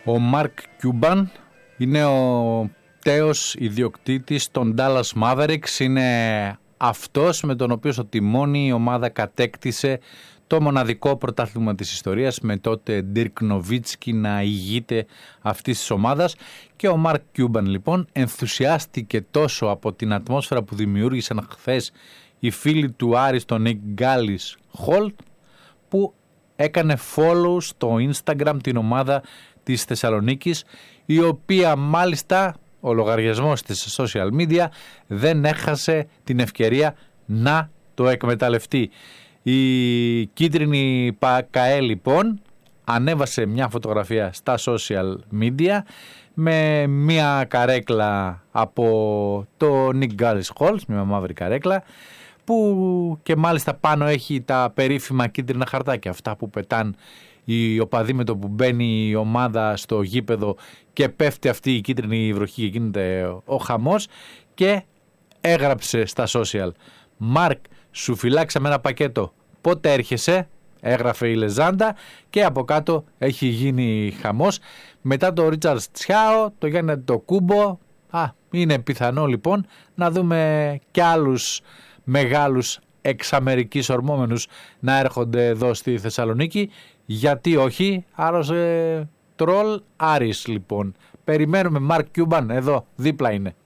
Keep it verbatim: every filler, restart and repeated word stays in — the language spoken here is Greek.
Ο Μαρκ Κιούμπαν είναι ο τέος ιδιοκτήτης των Dallas Mavericks. Είναι αυτός με τον οποίο στο τιμόνι η ομάδα κατέκτησε το μοναδικό πρωτάθλημα της ιστορίας, με τότε Dirk Nowitzki να ηγείται αυτής της ομάδας. Και ο Μαρκ Κιούμπαν λοιπόν ενθουσιάστηκε τόσο από την ατμόσφαιρα που δημιούργησαν χθες οι φίλοι του Άρη στον Nick Gallis Holt, που έκανε follow στο Instagram την ομάδα της Θεσσαλονίκης, η οποία μάλιστα ο λογαριασμός της social media δεν έχασε την ευκαιρία να το εκμεταλλευτεί. Η κίτρινη ΠΑΚΑΕ λοιπόν ανέβασε μια φωτογραφία στα social media με μια καρέκλα από το Nick Gallis Holt, μια μαύρη καρέκλα, που και μάλιστα πάνω έχει τα περίφημα κίτρινα χαρτάκια, αυτά που πετάν οι οπαδοί με το που μπαίνει η ομάδα στο γήπεδο και πέφτει αυτή η κίτρινη βροχή και γίνεται ο χαμός. Και έγραψε στα social: Μαρκ, σου φυλάξαμε ένα πακέτο, πότε έρχεσαι? Έγραφε η λεζάντα και από κάτω έχει γίνει χαμός. Μετά το Ρίτσαρντ Τσιάο, το Γιάννη το Κούμπο, α, είναι πιθανό λοιπόν να δούμε και άλλους μεγάλους εξ Αμερικής ορμόμενους να έρχονται εδώ στη Θεσσαλονίκη. Γιατί όχι, άρρωσε τρολ Άρης λοιπόν. Περιμένουμε Μαρκ Κιούμπαν, εδώ δίπλα είναι.